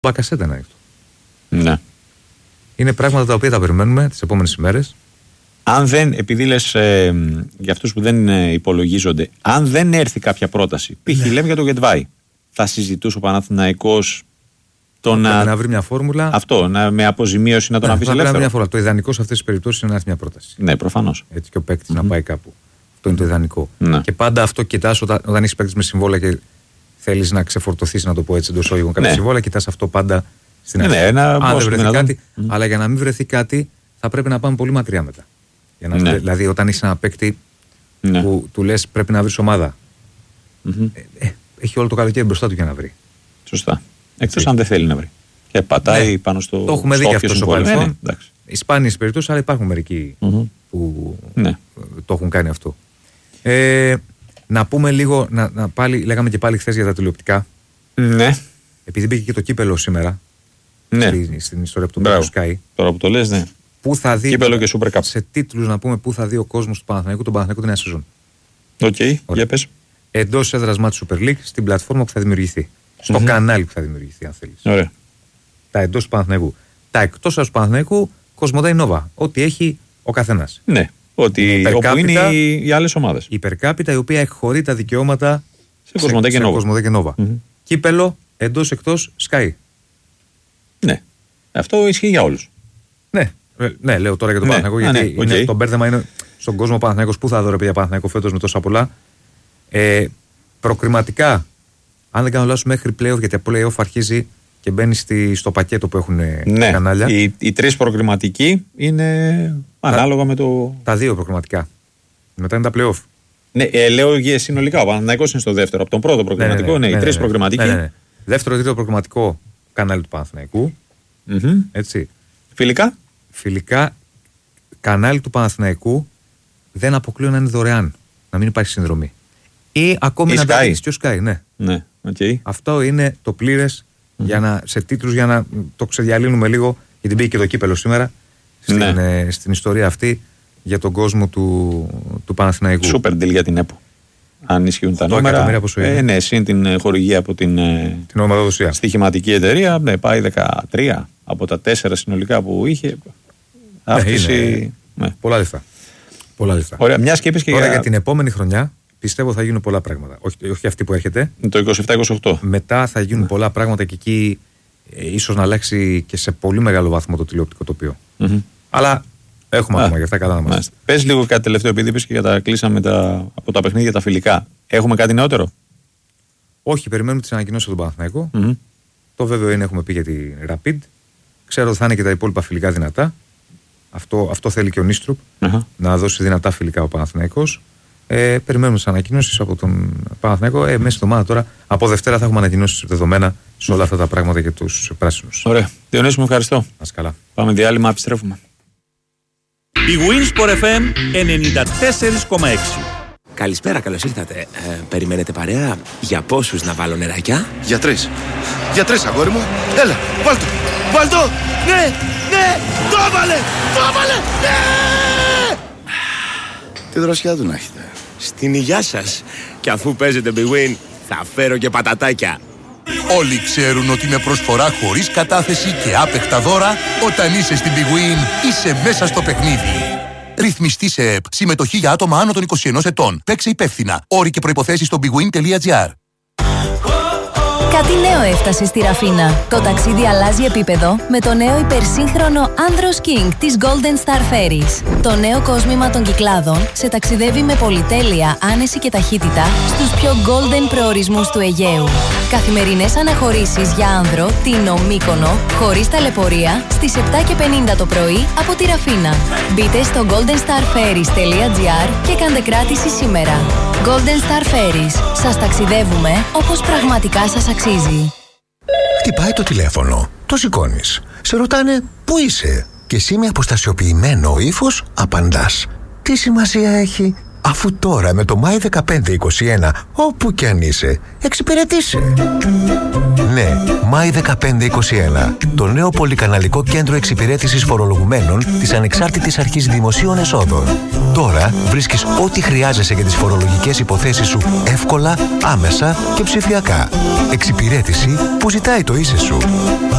Μπακασέτα είναι ανοιχτό. Ναι. Είναι πράγματα τα οποία τα περιμένουμε τις επόμενες ημέρες. Αν δεν, επειδή λες για αυτούς που δεν υπολογίζονται, αν δεν έρθει κάποια πρόταση, π.χ. λέμε για το Γετβάη, θα συζητούσε ο Παναθηναϊκός να βρει μια φόρμουλα. Αυτό, με αποζημίωση να τον αφήσει ελεύθερο. Μια φόρμουλα. Το ιδανικό σε αυτές τις περιπτώσεις είναι να έρθει μια πρόταση. Ναι, προφανώς. Έτσι και ο παίκτης να πάει κάπου. Αυτό είναι το ιδανικό. Ναι. Και πάντα αυτό κοιτάς όταν έχεις παίκτης με συμβόλαια και θέλεις να ξεφορτωθείς, να το πω έτσι, εντός όγιγων κάποια συμβόλαια, κοιτάς αυτό πάντα στην αρχή. Αν δεν βρεθεί κάτι, αλλά για να μην βρεθεί κάτι, θα πρέπει να πάμε πολύ μακριά μετά. Δηλαδή, όταν είσαι ένα παίκτη που του λες πρέπει να βρεις ομάδα, έχει όλο το καλοκαίρι μπροστά του για να βρει. Σωστά. Εκτός αν δεν θέλει να βρει. Και πατάει πάνω στο. Το έχουμε δει και αυτό στο παρελθόν. Οι σπάνιες περιπτώσεις, αλλά υπάρχουν μερικοί που το έχουν κάνει αυτό. Να πούμε λίγο, λέγαμε και πάλι χθες για τα τηλεοπτικά. Ναι. Επειδή μπήκε και το κύπελο σήμερα. Στην ιστορία που το Sky. Τώρα που το λες, ναι. Πού θα δει, κύπελο και Super Cup. Σε τίτλους να πούμε πού θα δει ο κόσμος του Παναθηναϊκού τον Παναθηναϊκό την νέα σεζόν. Οκ, για πες. Εντός έδρας μάτς Super League στην πλατφόρμα που θα δημιουργηθεί. Στο κανάλι που θα δημιουργηθεί, αν θέλεις. Ωραία. Τα εντός του Παναθηναϊκού. Τα εκτός του Παναθηναϊκού, Κοσμοτέ Νόβα. Ό,τι έχει ο καθένας. Ναι. Όπου είναι οι άλλες ομάδες. Υπερκάπιτα, η οποία εκχωρεί τα δικαιώματα σε Κοσμοτέ και Νόβα. Κύπελο εντός εκτός Sky. Ναι. Αυτό ισχύει για όλους. Ναι, λέω τώρα για τον Παναθηναϊκό, γιατί το μπέρδεμα είναι στον κόσμο Παναθηναϊκός. Πού θα δω ρε παιδιά Παναθηναϊκό φέτος με τόσα πολλά. Προκριματικά, αν δεν κάνω λάθος, μέχρι playoff, γιατί από playoff αρχίζει και μπαίνει στο πακέτο που έχουν τα κανάλια. Οι τρεις προκριματικοί είναι ανάλογα με το. Τα δύο προκριματικά. Μετά είναι τα playoff. Ναι, λέω συνολικά. Ο Παναθηναϊκός είναι στο δεύτερο. Από τον πρώτο προκριματικό, οι τρεις προκριματικοί. Δεύτερο, τρίτο προκριματικό κανάλι του Παναθηναϊκού. Έτσι. Φιλικά, κανάλι του Παναθηναϊκού δεν αποκλείω να είναι δωρεάν. Να μην υπάρχει συνδρομή. Ή ακόμη να τα δεις και ο Sky, ναι. Okay. Αυτό είναι το πλήρες σε τίτλους για να το ξεδιαλύνουμε λίγο, γιατί μπήκε και το κύπελο σήμερα στην ιστορία αυτή για τον κόσμο του Παναθηναϊκού. Σούπερ deal για την ΕΠΟ. Αν ισχύουν τα νούμερα. Ναι, συν την χορηγία από την ομαδοδοσία. Στοιχηματική εταιρεία. Ναι, πάει 13 από τα 4 συνολικά που είχε. Αύξηση. Πολλά λεφτά. Ωραία, μια και είπες και τώρα για την επόμενη χρονιά. Πιστεύω θα γίνουν πολλά πράγματα. Όχι αυτή που έρχεται. Το 27-28. Μετά θα γίνουν πολλά πράγματα και εκεί ίσως να αλλάξει και σε πολύ μεγάλο βαθμό το τηλεοπτικό τοπίο. Αλλά έχουμε ακόμα για αυτά καλά να μας. Πες λίγο κάτι τελευταίο, επειδή είπες και για τα κλείσαμε από τα παιχνίδια τα φιλικά. Έχουμε κάτι νεότερο? Όχι, περιμένουμε τις ανακοινώσεις από τον Παναθηναϊκό. Το βέβαιο είναι, έχουμε πει για την Rapid. Ξέρω ότι θα είναι και τα υπόλοιπα φιλικά δυνατά. Αυτό θέλει και ο Νίστρουπ, να δώσει δυνατά φιλικά ο Παναθηναϊκός. Περιμένουμε τις ανακοινώσεις από τον Παναθηναϊκό. Μέσα στη εβδομάδα τώρα, από Δευτέρα θα έχουμε ανακοινώσεις δεδομένα σε όλα αυτά τα πράγματα για τους πράσινους. Ωραία. Διονύση, μου ευχαριστώ. Ας καλά. Πάμε διάλειμμα, επιστρέφουμε. Η Winsport FM 94,6. Καλησπέρα, καλώς ήρθατε. Περιμένετε παρέα? Για πόσους να βάλω νεράκια? Για 3. Για 3, αγόρι μου. Έλα, βάλτο. Ναι, το έβαλε, ναι! Τι δροσιά του να έχετε. Στην υγειά σας. Και αφού παίζετε Big Win, θα φέρω και πατατάκια. Όλοι ξέρουν ότι με προσφορά χωρίς κατάθεση και άπεχτα δώρα, όταν είσαι στην Big Win, είσαι μέσα στο παιχνίδι. Ρυθμιστή σε ΕΠ. Συμμετοχή για άτομα άνω των 21 ετών. Παίξε υπεύθυνα. Όροι και προϋποθέσεις στο bigwin.gr. Κάτι νέο έφτασε στη Ραφίνα. Το ταξίδι αλλάζει επίπεδο με το νέο υπερσύγχρονο Andros King της Golden Star Ferries. Το νέο κόσμημα των Κυκλάδων σε ταξιδεύει με πολυτέλεια, άνεση και ταχύτητα στους πιο golden προορισμούς του Αιγαίου. Καθημερινές αναχωρήσεις για άνδρο, Τίνο, Μύκονο, χωρίς ταλαιπωρία, στις 7:50 το πρωί από τη Ραφίνα. Μπείτε στο goldenstarferries.gr και κάντε κράτηση σήμερα. Golden Star Ferries. Σας ταξιδεύουμε όπως πραγματικά σας αξίζει. Χτυπάει το τηλέφωνο. Το σηκώνεις. Σε ρωτάνε πού είσαι. Και εσύ με αποστασιοποιημένο ύφος απαντάς. Τι σημασία έχει? Αφού τώρα με το My 1521, όπου κι αν είσαι, εξυπηρετήσει. Ναι, My 1521, το νέο πολυκαναλικό κέντρο εξυπηρέτησης φορολογουμένων της Ανεξάρτητης Αρχής Δημοσίων Εσόδων. Τώρα βρίσκεις ό,τι χρειάζεσαι για τις φορολογικές υποθέσεις σου εύκολα, άμεσα και ψηφιακά. Εξυπηρέτηση που ζητάει το είσαι σου.